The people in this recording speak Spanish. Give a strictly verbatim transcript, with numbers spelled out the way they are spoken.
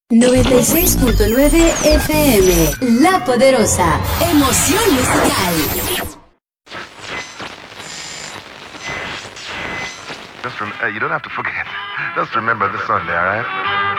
noventa y seis punto nueve F M, La Poderosa, emoción musical. Just rem- uh, you don't have to forget. Just remember this Sunday, all right?